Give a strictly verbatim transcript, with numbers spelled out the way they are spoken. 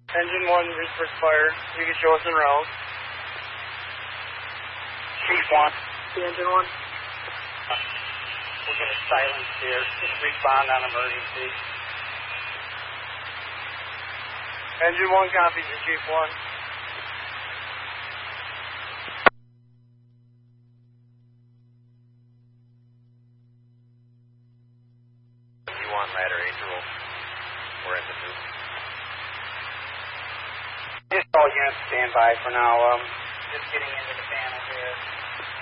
Engine one, reach for fire. You can show us en route. Chief one. The engine one. We'll get a silence here. Just respond on emergency. Engine one copies the Chief one. You want ladder Angel? We're in the loop. Just all units stand by for now. Um, just getting into the panel here.